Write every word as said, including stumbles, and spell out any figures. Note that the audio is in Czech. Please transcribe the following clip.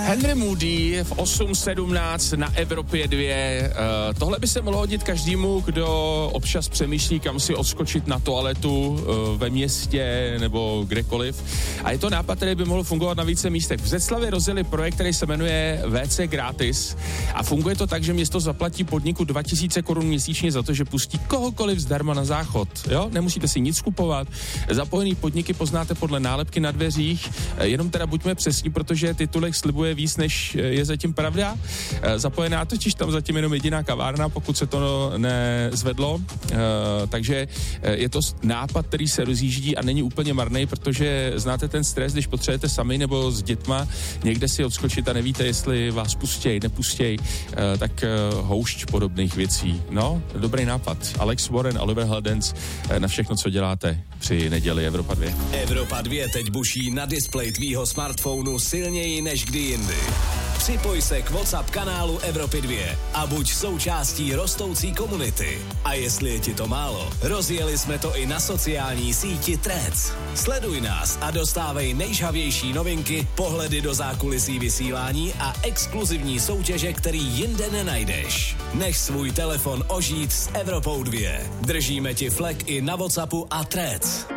Henry Moody v osm sedmnáct na Evropě dvě. Uh, tohle by se mohlo hodit každému, kdo občas přemýšlí, kam si odskočit na toaletu uh, ve městě nebo kdekoliv. A je to nápad, který by mohl fungovat na více místech. V Řeclavě rozjeli projekt, který se jmenuje V C Gratis a funguje to tak, že město zaplatí podniku dva tisíce korun měsíčně za to, že pustí kohokoliv zdarma na záchod. Jo? Nemusíte si nic kupovat. Zapojený podniky poznáte podle nálepky na dveřích. Jenom teda buďme přesní, protože titulek slibuje víc, než je zatím pravda. Zapojená totiž tam zatím jenom jediná kavárna, pokud se to nezvedlo. Takže je to nápad, který se rozjíždí a není úplně marný, protože znáte ten stres, když potřebujete sami nebo s dětma někde si odskočit a nevíte, jestli vás pustěj, nepustěj, tak houšť podobných věcí. No, dobrý nápad. Alex Warren, Oliver Heldens, na všechno, co děláte při neděli Evropa dvě. Evropa dvě teď buší na displeji tvýho smartphonu silněji než kdy jindy. Připoj se k WhatsApp kanálu Evropy dvě a buď součástí rostoucí komunity. A jestli je ti to málo, rozjeli jsme to i na sociální síti Threads. Sleduj nás a dostávej nejžhavější novinky, pohledy do zákulisí vysílání a exkluzivní soutěže, který jinde nenajdeš. Nech svůj telefon ožít s Evropou dvě. Držíme ti flek i na WhatsAppu a Threads.